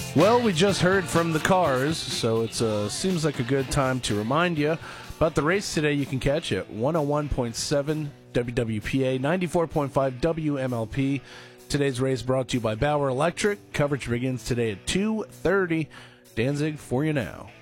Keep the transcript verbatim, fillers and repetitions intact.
Well, we just heard from the Cars, so it uh, seems like a good time to remind you about the race today. You can catch it one oh one point seven W W P A, ninety-four point five W M L P. Today's race brought to you by Bauer Electric. Coverage begins today at two thirty. Danzig for you now.